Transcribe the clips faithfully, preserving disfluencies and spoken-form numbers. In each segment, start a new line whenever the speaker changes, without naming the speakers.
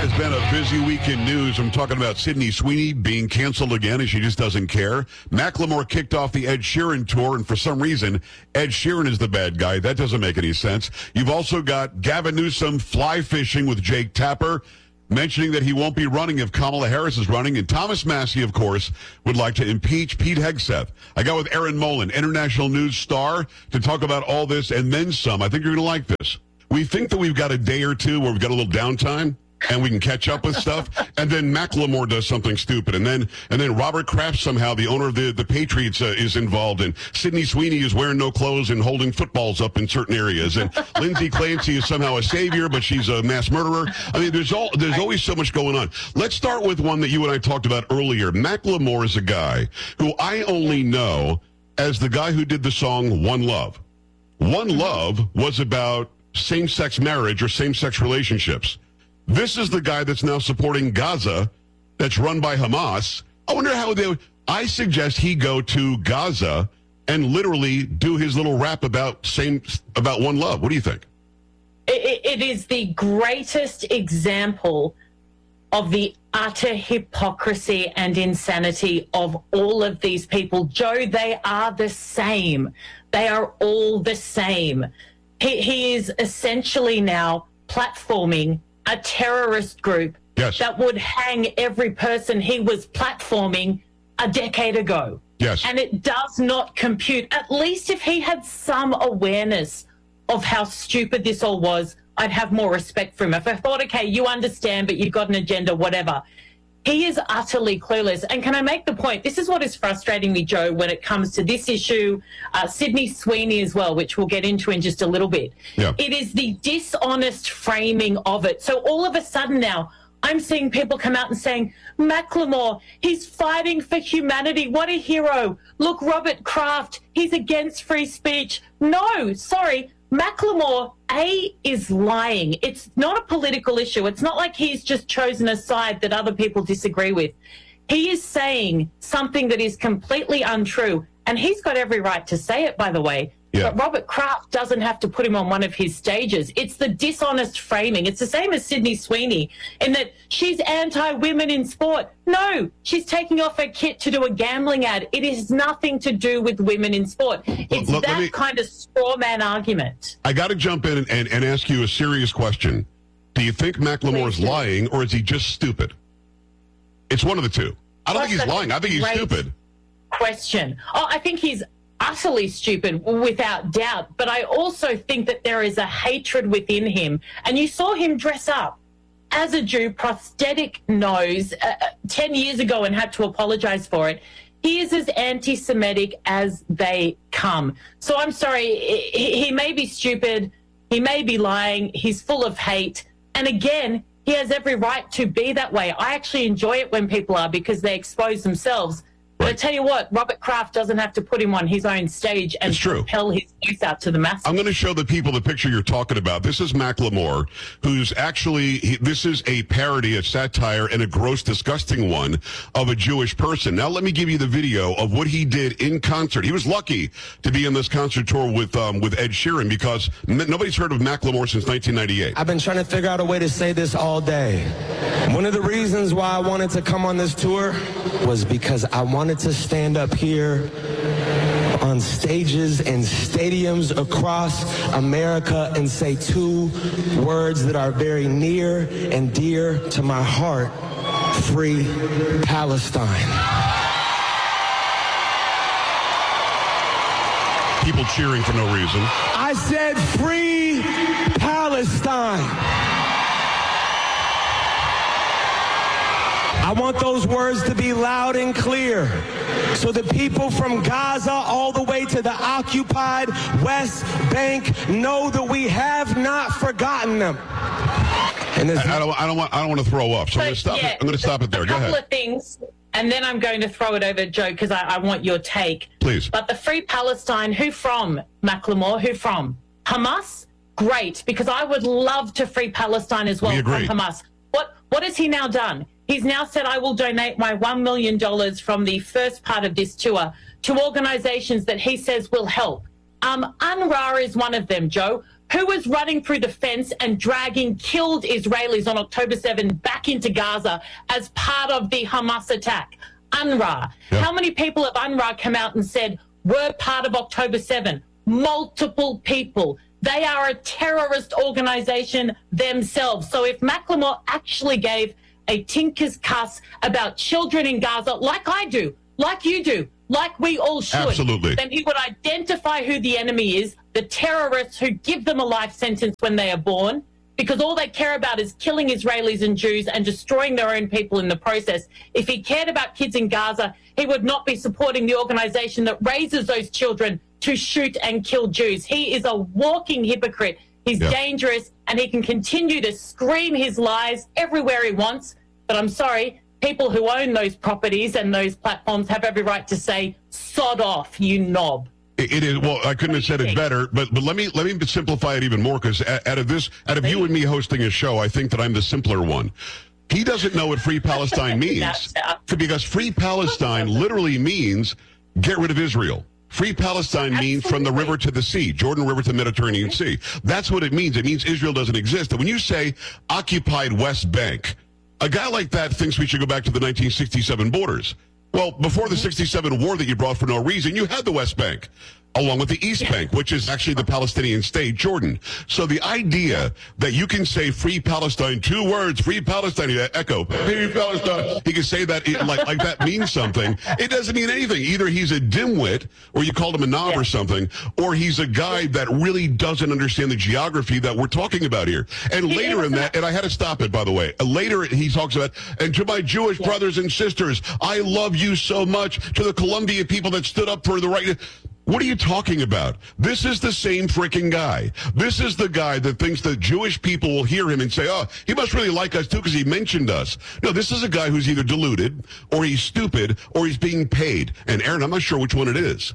has been a busy week in news. I'm talking about Sydney Sweeney being canceled again, and she just doesn't care. Macklemore kicked off the Ed Sheeran tour, and for some reason, Ed Sheeran is the bad guy. That doesn't make any sense. You've also got Gavin Newsom fly fishing with Jake Tapper, mentioning that he won't be running if Kamala Harris is running. And Thomas Massie, of course, would like to impeach Pete Hegseth. I got with Aaron Mullen, international news star, to talk about all this and then some. I think you're going to like this. We think that we've got a day or two where we've got a little downtime and we can catch up with stuff, and then Macklemore does something stupid, and then and then Robert Kraft, somehow the owner of the, the Patriots, uh, is involved, and Sydney Sweeney is wearing no clothes and holding footballs up in certain areas, and Lindsay Clancy is somehow a savior, but she's a mass murderer. I mean, there's all there's always so much going on. Let's start with one that you and I talked about earlier. Macklemore is a guy who I only know as the guy who did the song One Love. One Love was about same-sex marriage or same-sex relationships. This is the guy that's now supporting Gaza, that's run by Hamas. I wonder how they would. I suggest he go to Gaza and literally do his little rap about same about one love. What do you think?
It, it is the greatest example of the utter hypocrisy and insanity of all of these people. Joe, they are the same. They are all the same. He, he is essentially now platforming a terrorist group
yes.
that would hang every person he was platforming a decade ago.
Yes.
And it does not compute. At least if he had some awareness of how stupid this all was, I'd have more respect for him. If I thought, okay, you understand, but you've got an agenda, whatever. He is utterly clueless. And can I make the point? This is what is frustrating me, Joe, when it comes to this issue. Uh, Sydney Sweeney as well, which we'll get into in just a little bit.
Yeah.
It is the dishonest framing of it. So all of a sudden now, I'm seeing people come out and saying, Macklemore, he's fighting for humanity. What a hero. Look, Robert Kraft, he's against free speech. No, sorry. Macklemore, A, is lying. It's not a political issue. It's not like he's just chosen a side that other people disagree with. He is saying something that is completely untrue, and he's got every right to say it, by the way.
Yeah.
But Robert Kraft doesn't have to put him on one of his stages. It's the dishonest framing. It's the same as Sydney Sweeney in that she's anti-women in sport. No, she's taking off her kit to do a gambling ad. It has nothing to do with women in sport. It's
look,
that
me,
kind of straw man argument.
I got to jump in and, and, and ask you a serious question. Do you think Macklemore is lying, or is he just stupid? It's one of the two. I don't
Plus,
think he's lying. I think he's stupid.
Question. Oh, I think he's utterly stupid, without doubt. But I also think that there is a hatred within him. And you saw him dress up as a Jew, prosthetic nose, uh, ten years ago and had to apologize for it. He is as anti-Semitic as they come. So I'm sorry, he, he may be stupid, he may be lying, he's full of hate. And again, he has every right to be that way. I actually enjoy it when people are, because they expose themselves. But I tell you what, Robert Kraft doesn't have to put him on his own stage and propel his news out to the masses.
I'm going to show the people the picture you're talking about. This is Macklemore, who's actually, he, this is a parody, a satire, and a gross, disgusting one of a Jewish person. Now, let me give you the video of what he did in concert. He was lucky to be in this concert tour with um, with Ed Sheeran, because n- nobody's heard of Macklemore since nineteen ninety-eight.
I've been trying to figure out a way to say this all day. One of the reasons why I wanted to come on this tour was because I wanted to stand up here on stages and stadiums across America and say two words that are very near and dear to my heart: free Palestine.
People cheering for no reason.
I said free Palestine. I want those words to be loud and clear, so the people from Gaza all the way to the occupied West Bank know that we have not forgotten them.
And I, I don't, I don't want, I don't want to throw up, so I'm going to stop
yeah,
it. I'm going to stop it there. Go ahead.
A couple of things, and then I'm going to throw it over, Joe, because I, I want your take.
Please.
But the Free Palestine, who from, Macklemore? Who from? Hamas? Great, because I would love to free Palestine as well
We
from
agree.
Hamas. What What has he now done? He's now said, I will donate my one million dollars from the first part of this tour to organizations that he says will help. Um, UNRWA is one of them, Joe. Who was running through the fence and dragging killed Israelis on October seventh back into Gaza as part of the Hamas attack? UNRWA. Yep. How many people of UNRWA come out and said, we're part of October seventh? Multiple people. They are a terrorist organization themselves. So if Macklemore actually gave a tinker's cuss about children in Gaza, like I do, like you do, like we all should,
absolutely,
then he would identify who the enemy is, the terrorists who give them a life sentence when they are born, because all they care about is killing Israelis and Jews and destroying their own people in the process. If he cared about kids in Gaza, he would not be supporting the organization that raises those children to shoot and kill Jews. He is a walking hypocrite. He's yep. dangerous, and he can continue to scream his lies everywhere he wants. But I'm sorry, people who own those properties and those platforms have every right to say, sod off, you knob.
It, it is. Well, I couldn't have said it better, but but let me let me simplify it even more, because out of this, out of you and me hosting a show, I think that I'm the simpler one. He doesn't know what Free Palestine means, because Free Palestine literally means get rid of Israel. Free Palestine Absolutely. means from the river to the sea, Jordan River to the Mediterranean Sea. That's what it means. It means Israel doesn't exist. And when you say occupied West Bank, a guy like that thinks we should go back to the nineteen sixty-seven borders. Well, before the sixty-seven war that you brought for no reason, you had the West Bank, along with the East Bank, which is actually the Palestinian state, Jordan. So the idea that you can say Free Palestine, two words, Free Palestine, echo, Free Palestine, he can say that it, like, like that means something. It doesn't mean anything. Either he's a dimwit, or you called him a knob yeah. or something, or he's a guy that really doesn't understand the geography that we're talking about here. And he later in that, and I had to stop it, by the way, later he talks about, and to my Jewish yeah. brothers and sisters, I love you so much, to the Columbia people that stood up for the right. What are you talking about? This is the same freaking guy. This is the guy that thinks that Jewish people will hear him and say, oh, he must really like us too because he mentioned us. No, this is a guy who's either deluded, or he's stupid, or he's being paid. And Aaron, I'm not sure which one it is.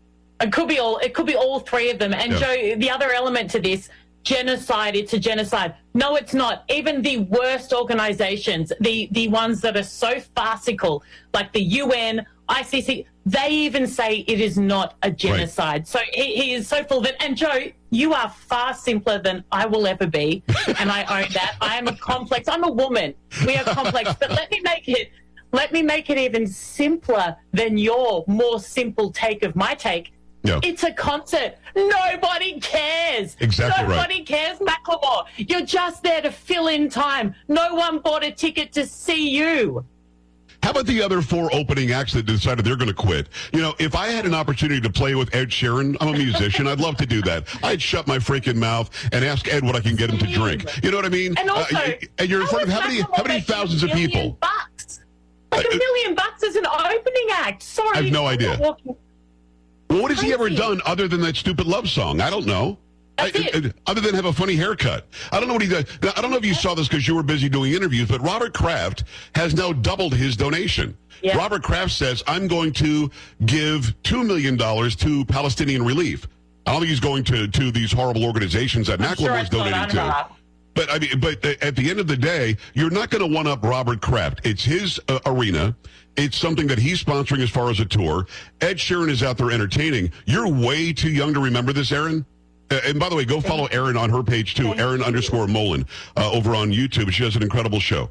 It could be all, it could be all three of them. And yeah. Joe, the other element to this, genocide, it's a genocide. No, it's not. Even the worst organizations, the, the ones that are so farcical, like the U N, I C C, they even say it is not a genocide. Right. So he, he is so full of it. And Joe, you are far simpler than I will ever be. And I own that. I am a complex. I'm a woman. We are complex. But let me make it, let me make it even simpler than your more simple take of my take.
Yeah.
It's a concert. Nobody cares.
Exactly
Nobody
right.
cares, Macklemore. You're just there to fill in time. No one bought a ticket to see you.
How about the other four opening acts that decided they're going to quit? You know, if I had an opportunity to play with Ed Sheeran, I'm a musician, I'd love to do that. I'd shut my freaking mouth and ask Ed what I can get him to drink. You know what I mean?
And also, uh,
and you're in front of how many, how many thousands of people?
Bucks. Like a million bucks as an opening act. Sorry.
I have no idea. Well, what has he ever done other than that stupid love song? I don't know.
That's I,
it. Other than have a funny haircut. I don't know what he does. Now, I don't know if you saw this because you were busy doing interviews, but Robert Kraft has now doubled his donation. Yeah. Robert Kraft says, I'm going to give two million dollars to Palestinian relief. I don't think he's going to, to these horrible organizations that Macklemore is sure donating to. But I mean, but at the end of the day, you're not going to one-up Robert Kraft. It's his uh, arena. It's something that he's sponsoring as far as a tour. Ed Sheeran is out there entertaining. You're way too young to remember this, Aaron. Uh, and by the way, go follow Erin on her page too, Erin underscore Mullen, uh, over on YouTube. She has an incredible show.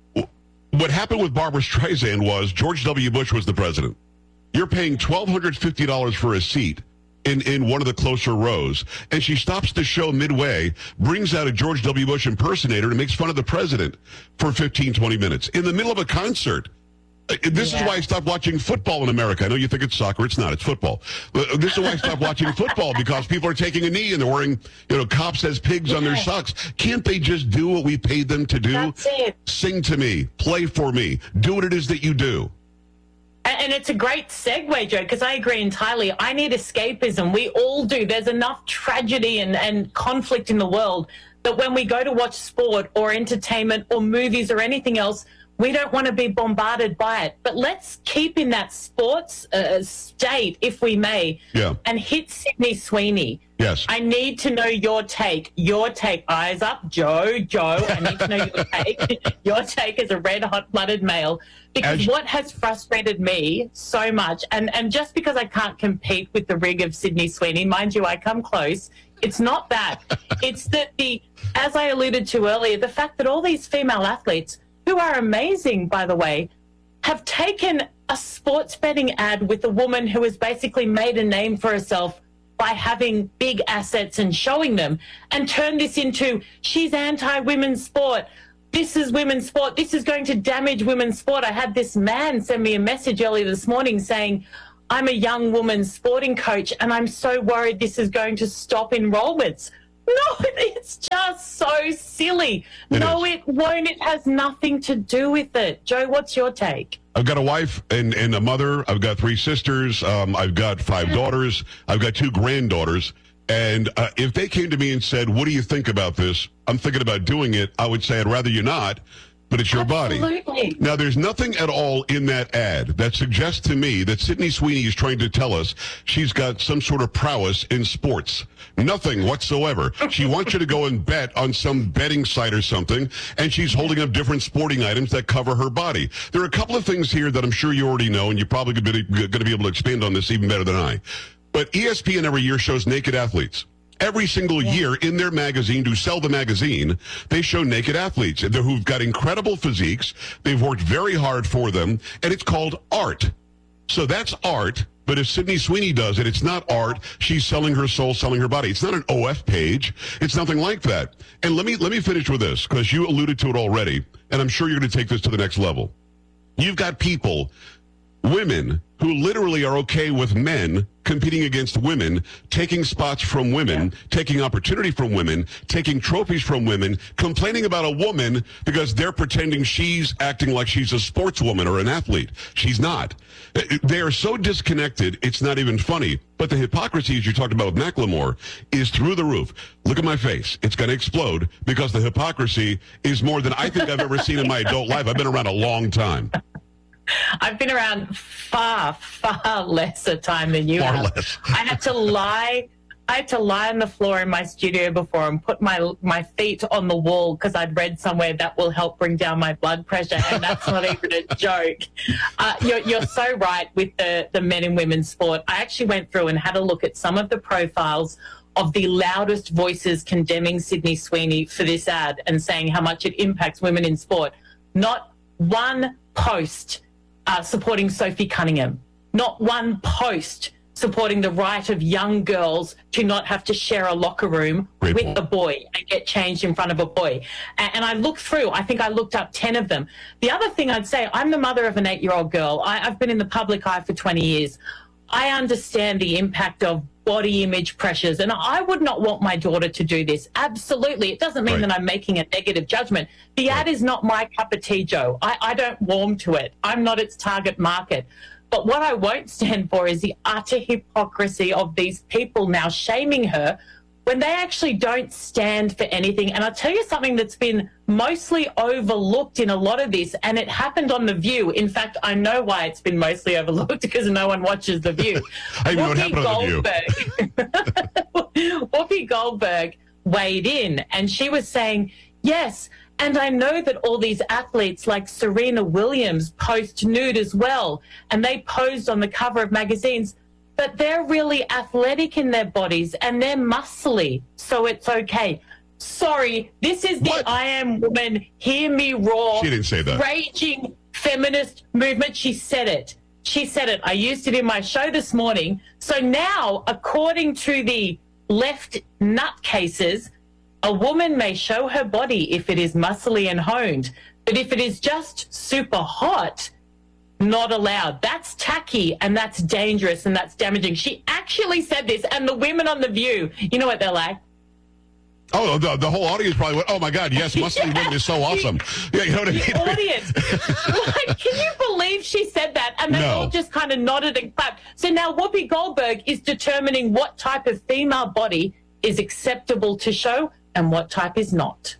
What happened with Barbra Streisand was George W. Bush was the president. You're paying one thousand two hundred fifty dollars for a seat in, in one of the closer rows, and she stops the show midway, brings out a George W. Bush impersonator, and makes fun of the president for fifteen, twenty minutes in the middle of a concert. This yeah. is why I stopped watching football in America. I know you think it's soccer. It's not. It's football. This is why I stopped watching football, because people are taking a knee and they're wearing, you know, cops as pigs yeah. on their socks. Can't they just do what we paid them to do?
That's it.
Sing to me. Play for me. Do what it is that you do.
And it's a great segue, Joe, because I agree entirely. I need escapism. We all do. There's enough tragedy and, and conflict in the world that when we go to watch sport or entertainment or movies or anything else, we don't want to be bombarded by it. But let's keep in that sports uh, state, if we may,
yeah.
and hit Sydney Sweeney.
Yes.
I need to know your take. Your take. Eyes up, Joe, Joe. I need to know your take. Your take as a red hot-blooded male. Because as what has frustrated me so much, and, and just because I can't compete with the rig of Sydney Sweeney, mind you, I come close. It's not that. It's that the, as I alluded to earlier, the fact that all these female athletes, who are amazing, by the way, have taken a sports betting ad with a woman who has basically made a name for herself by having big assets and showing them, and turned this into, she's anti-women's sport. This is women's sport. This is going to damage women's sport. I had this man send me a message earlier this morning saying, I'm a young woman's sporting coach and I'm so worried this is going to stop enrollments. No, it's just so silly.
It
no,
is.
it won't. It has nothing to do with it. Joe, what's your take?
I've got a wife and, and a mother. I've got three sisters. Um, I've got five daughters. I've got two granddaughters. And uh, if they came to me and said, what do you think about this? I'm thinking about doing it. I would say, I'd rather you not, but it's your
Absolutely.
body. Now, there's nothing at all in that ad that suggests to me that Sydney Sweeney is trying to tell us she's got some sort of prowess in sports. Nothing whatsoever. She wants you to go and bet on some betting site or something, and she's holding up different sporting items that cover her body. There are a couple of things here that I'm sure you already know, and you're probably going to be able to expand on this even better than I. But E S P N every year shows naked athletes. Every single
Yeah.
year in their magazine, to sell the magazine, they show naked athletes who've got incredible physiques. They've worked very hard for them, and it's called art. So that's art. But if Sydney Sweeney does it, it's not art. She's selling her soul, selling her body. It's not an O F page. It's nothing like that. And let me let me finish with this, because you alluded to it already, and I'm sure you're going to take this to the next level. You've got people, women, who literally are okay with men competing against women, taking spots from women, yeah. taking opportunity from women, taking trophies from women, complaining about a woman because they're pretending she's acting like she's a sportswoman or an athlete. She's not. They are so disconnected, it's not even funny. But the hypocrisy, as you talked about with Macklemore, is through the roof. Look at my face. It's going to explode because the hypocrisy is more than I think I've ever seen in my adult life. I've been around a long time.
I've been around far, far lesser time than you
Far
have.
less.
I had to lie. I had to lie on the floor in my studio before and put my my feet on the wall because I'd read somewhere that will help bring down my blood pressure, and that's not even a joke. Uh, you're, you're so right with the, the men and women's sport. I actually went through and had a look at some of the profiles of the loudest voices condemning Sydney Sweeney for this ad and saying how much it impacts women in sport. Not one post Uh, supporting Sophie Cunningham. Not one post supporting the right of young girls to not have to share a locker room
Great
with
point.
a boy and get changed in front of a boy. And, and I looked through, I think I looked up ten of them. The other thing I'd say, I'm the mother of an eight-year-old girl. I, I've been in the public eye for twenty years. I understand the impact of body image pressures, and I would not want my daughter to do this. Absolutely. It doesn't mean
Right.
that I'm making a negative judgment. The ad is not my cup of tea, Joe. I, I don't warm to it. I'm not its target market. But what I won't stand for is the utter hypocrisy of these people now shaming her when they actually don't stand for anything. And I'll tell you something that's been mostly overlooked in a lot of this, and it happened on The View. In fact, I know why it's been mostly overlooked, because no one watches The View.
I even know what happened on The
View. Whoopi Goldberg weighed in, and she was saying, yes, and I know that all these athletes like Serena Williams post nude as well, and they posed on the cover of magazines, but they're really athletic in their bodies and they're muscly, so it's okay. Sorry, this is the
What?
I Am Woman, Hear Me Roar,
She didn't say that.
raging feminist movement. She said it. She said it. I used it in my show this morning. So now, according to the left nutcases, a woman may show her body if it is muscly and honed, but if it is just super hot, not allowed. That's tacky and that's dangerous and that's damaging. She actually said this, and the women on The View, you know what they're like?
Oh, the, the whole audience probably went, oh, my God, yes, muscly
Yeah.
women is so awesome. Yeah, you know what I mean?
The audience. Like, can you believe she said that? And they
No.
all just kind of nodded and clapped. So now Whoopi Goldberg is determining what type of female body is acceptable to show and what type is not.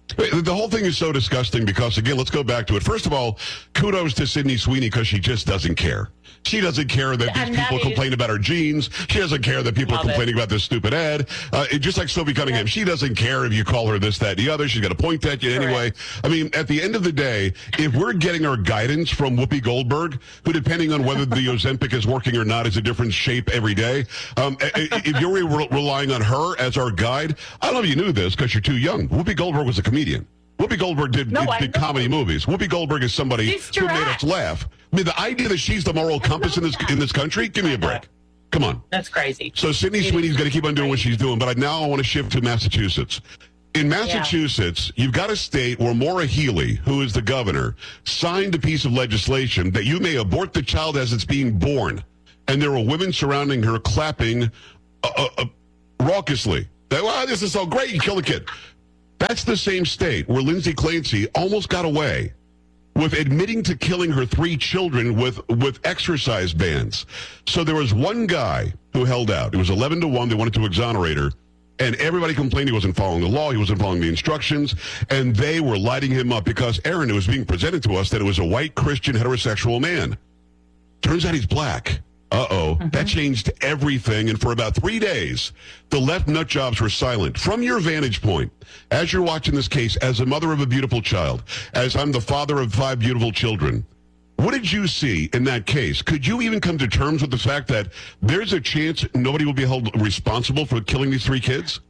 The whole thing is so disgusting because, again, let's go back to it. First of all, kudos to Sydney Sweeney because she just doesn't care. She doesn't care that these
And
people
that is-
complain about her jeans. She doesn't care that people are
Love it.
complaining about this stupid ad. Uh, it- just like Sophie Cunningham, she doesn't care if you call her this, that, and the other. She's got to point at you anyway. I mean, at the end of the day, if we're getting our guidance from Whoopi Goldberg, who, depending on whether the Ozempic is working or not, is a different shape every day, um, i- i- if you're re- relying on her as our guide, I don't know if you knew this because you're too young. Whoopi Goldberg was a comedian. Whoopi Goldberg did,
No,
did,
I
did
know.
comedy movies. Whoopi Goldberg is somebody
Sister
who made
Act.
us laugh. I mean, the idea that she's the moral compass in this in this country, give me a break. Come on.
That's crazy.
So Sydney
It
Sweeney's
is
going to keep on doing what she's doing, but I, now I want to shift to Massachusetts. In Massachusetts, you've got a state where Maura Healey, who is the governor, signed a piece of legislation that you may abort the child as it's being born. And there were women surrounding her clapping uh, uh, uh, raucously. That, wow, this is so great, you kill the kid. That's the same state where Lindsay Clancy almost got away with admitting to killing her three children with, with exercise bands. So there was one guy who held out. It was eleven to one. They wanted to exonerate her. And everybody complained he wasn't following the law. He wasn't following the instructions. And they were lighting him up because, Aaron, it was being presented to us that it was a white Christian heterosexual man. Turns out he's black. Uh-oh. Mm-hmm. That changed everything. And for about three days, the left nut jobs were silent. From your vantage point, as you're watching this case, as a mother of a beautiful child, as I'm the father of five beautiful children, what did you see in that case? Could you even come to terms with the fact that there's a chance nobody will be held responsible for killing these three kids?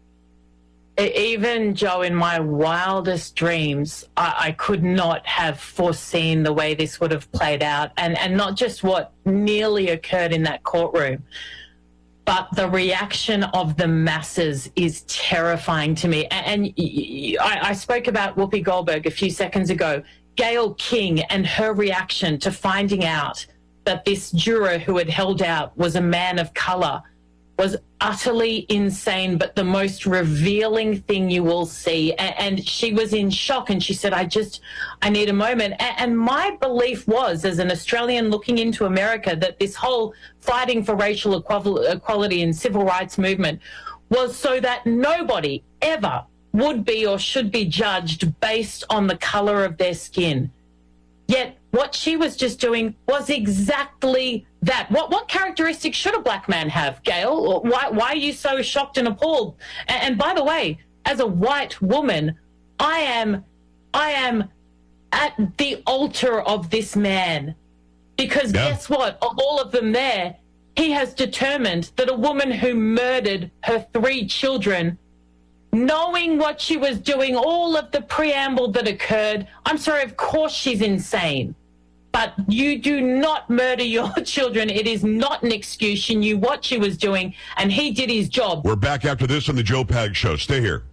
Even, Joe, in my wildest dreams, I, I could not have foreseen the way this would have played out, and, and not just what nearly occurred in that courtroom, but the reaction of the masses is terrifying to me. And, and I, I spoke about Whoopi Goldberg a few seconds ago. Gayle King and her reaction to finding out that this juror who had held out was a man of color was utterly insane, but the most revealing thing you will see. And she was in shock, and she said, I just, I need a moment. And my belief was, as an Australian looking into America, that this whole fighting for racial equality and civil rights movement was so that nobody ever would be or should be judged based on the color of their skin. Yet what she was just doing was exactly that. What what characteristics should a black man have, Gayle? Why why are you so shocked and appalled? And, and by the way, as a white woman, I am I am at the altar of this man, because
yeah.
guess what? Of all of them there, he has determined that a woman who murdered her three children, knowing what she was doing, all of the preamble that occurred, I'm sorry, of course she's insane. But you do not murder your children. It is not an excuse. She knew what she was doing, and he did his job.
We're back after this on the Joe Pag Show. Stay here.